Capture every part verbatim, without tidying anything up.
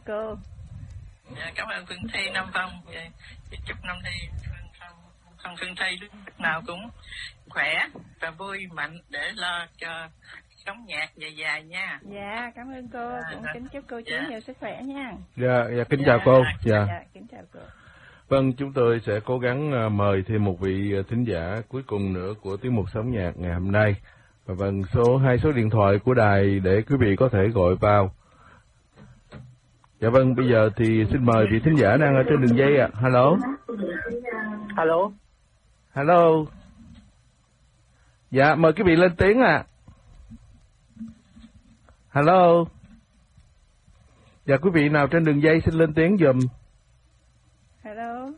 cô. Dạ, cảm ơn Phương Thi Nam Phong. Dạ, chúc năm thi Phương Phương Thi lúc nào cũng khỏe và vui mạnh để lo cho sống nhạc dài dài nha. Dạ, cảm ơn cô. À, cũng dạ. kính chúc cô chú Dạ. nhiều sức khỏe nha. Dạ, dạ kính Dạ, chào cô. Dạ, Dạ. kính chào cô. Vâng, chúng tôi sẽ cố gắng uh, mời thêm một vị uh, thính giả cuối cùng nữa của tiết mục Sống Nhạc ngày hôm nay. Và vâng, số hai số điện thoại của đài để quý vị có thể gọi vào. Dạ vâng, bây giờ thì xin mời vị thính giả đang ở trên đường dây ạ. À. Hello. Alo. Hello. Dạ, mời quý vị lên tiếng ạ. À. Hello. Dạ, quý vị nào trên đường dây xin lên tiếng giùm. Hello.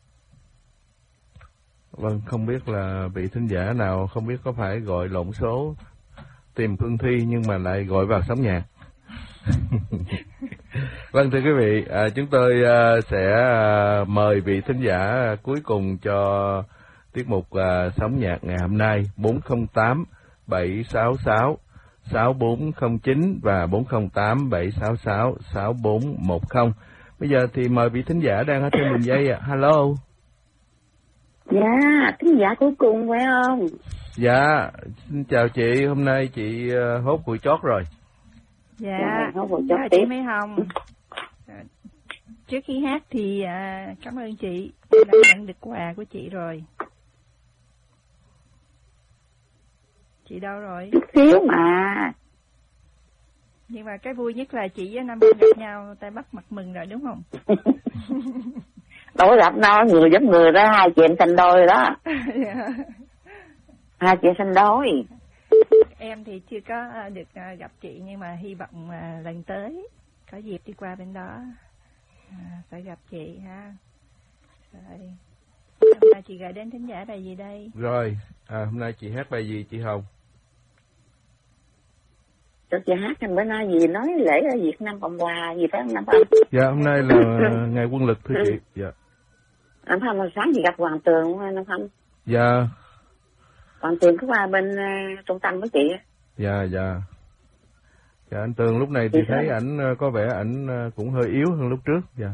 Vâng, không biết là vị thính giả nào không biết có phải gọi lộn số tìm Phương Thi nhưng mà lại gọi vào Sống Nhạc. Vâng, thưa quý vị, à, chúng tôi à, sẽ à, mời vị thính giả cuối cùng cho tiết mục à, Sống Nhạc ngày hôm nay bốn không tám bảy sáu sáu sáu bốn không chín và bốn không tám bảy sáu sáu sáu bốn một không. Bây giờ thì mời vị thính giả đang ở trên đường dây ạ. À. Hello. Dạ, thính giả cuối cùng phải không? Dạ, xin chào chị, hôm nay chị uh, hốt bụi chót rồi. Dạ, Dạ, hốt bụi chào chót chị tiếp. Mỹ Hồng. Trước khi hát thì à, cảm ơn chị đã nhận được quà của chị rồi. Chị đâu rồi? Chút xíu mà. Nhưng mà cái vui nhất là chị với Nam Phong gặp nhau tay bắt mặt mừng rồi đúng không? Đâu có gặp đâu, người giống người đó, hai chị em thành đôi rồi đó. Dạ. Hai chị em thành đôi. Em thì chưa có được gặp chị nhưng mà hy vọng lần tới có dịp đi qua bên đó à, phải gặp chị ha. Rồi. Hôm nay chị gửi đến thính giả bài gì đây? Rồi, à, hôm nay chị hát bài gì chị Hồng? Cho chị hát bữa nay gì nói lễ ở Việt Nam Cộng Hòa gì phải không Nam Phong? Dạ, hôm nay là ngày quân lực thưa chị. Dạ. Nam Phong hồi sáng chị gặp Hoàng Tường không Nam Phong? Dạ. Hoàng Tường có qua bên uh, trung tâm của chị. Dạ, dạ. Dạ, anh Tường lúc này thì chị thấy ảnh có vẻ ảnh cũng hơi yếu hơn lúc trước. Dạ.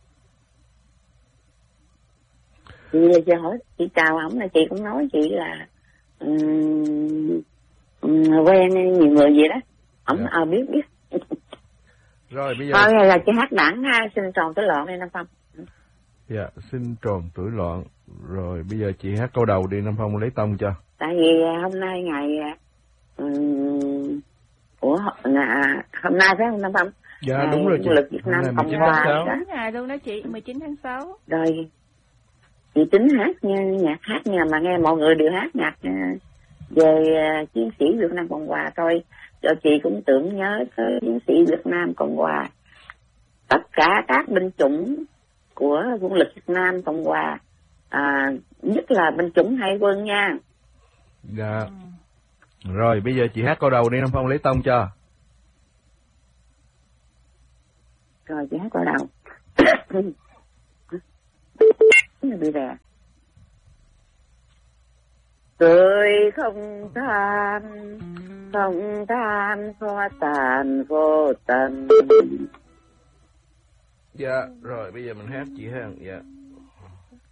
Chị, chị hỏi, chị chào ổng là chị cũng nói chị là um, um, quen nhiều người vậy đó. Ổng dạ. à, biết biết. Rồi bây giờ Thôi là chị hát đảng ha, xin tròn tới loạn đi Nam Phong. Dạ, xin tròn tuổi loạn. Rồi bây giờ chị hát câu đầu đi Nam Phong lấy tông cho. Tại vì hôm nay ngày um, của à, hôm nay phải không Nam Phong? Dạ ngày đúng rồi chị. Lực Việt Nam Cộng Hòa đó. Đúng ngày luôn đó chị, mười chín tháng sáu. Rồi chị tính hát nha, nhạc hát nha mà nghe mọi người đều hát nhạc về chiến sĩ Việt Nam Cộng Hòa thôi, cho chị cũng tưởng nhớ tới chiến sĩ Việt Nam Cộng Hòa, tất cả các binh chủng của quân lực Việt Nam Cộng Hòa, à, nhất là binh chủng hải quân nha. Dạ. Ừ. Rồi bây giờ chị hát câu đầu đi Nam Phong lấy tông cho. Rồi chị hát câu đầu. Bị rè. Tôi không tham, không tham hoa tàn vô tận. Dạ, rồi bây giờ mình hát chị ha. Dạ.